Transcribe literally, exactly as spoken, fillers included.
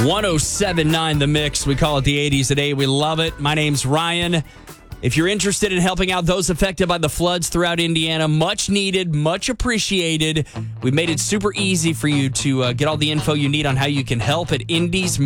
one oh seven point nine The Mix. We call it the eighties at eight. We love it. My name's Ryan. If you're interested in helping out those affected by the floods throughout Indiana, much needed, much appreciated. We made it super easy for you to uh, get all the info you need on how you can help at Indy's